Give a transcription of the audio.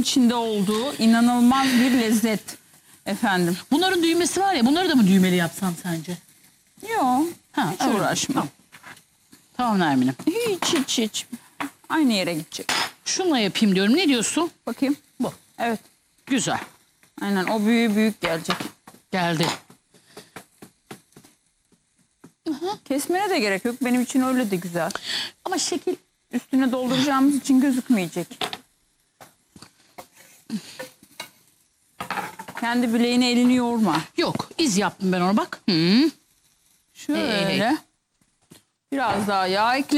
içinde olduğu inanılmaz bir lezzet efendim. Bunların düğmesi var ya, bunları da mı düğmeli yapsam sence? Yok. Ha, Hiç öyle. uğraşma. Tamam Nermin'im. Hiç. Aynı yere gidecek. Şunla yapayım diyorum. Ne diyorsun? Bakayım. Bu. Evet. Güzel. Aynen o büyük gelecek. Geldi. Kesmene de gerek yok. Benim için öyle de güzel. Ama şekil... Üstüne dolduracağımız için gözükmeyecek. Kendi bileğine elini yorma. Yok. İz yaptım ben ona bak. Hı. Şöyle. Biraz daha yağ ekle.